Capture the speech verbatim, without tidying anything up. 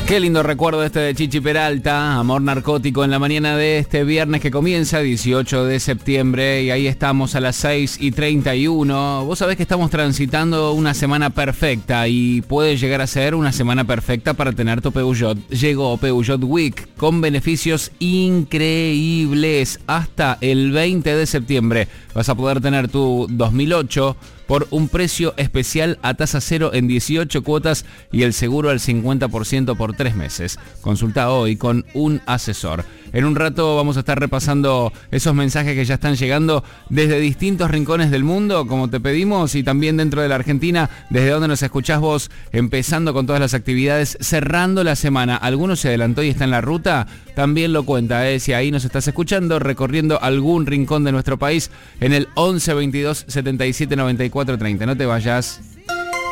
Qué lindo recuerdo este de Chichi Peralta, Amor Narcótico, en la mañana de este viernes que comienza, dieciocho de septiembre, y ahí estamos a las seis y treinta y uno. Vos sabés que estamos transitando una semana perfecta y puede llegar a ser una semana perfecta para tener tu Peugeot. Llegó Peugeot Week con beneficios increíbles hasta el veinte de septiembre. Vas a poder tener tu dos mil ocho por un precio especial a tasa cero en dieciocho cuotas y el seguro al cincuenta por ciento por tres meses. Consulta hoy con un asesor. En un rato vamos a estar repasando esos mensajes que ya están llegando desde distintos rincones del mundo, como te pedimos, y también dentro de la Argentina, desde donde nos escuchás vos, empezando con todas las actividades, cerrando la semana. ¿Alguno se adelantó y está en la ruta? También lo cuenta, ¿eh? Si ahí nos estás escuchando, recorriendo algún rincón de nuestro país, en el once veintidós setenta y siete noventa y cuatro treinta. No te vayas.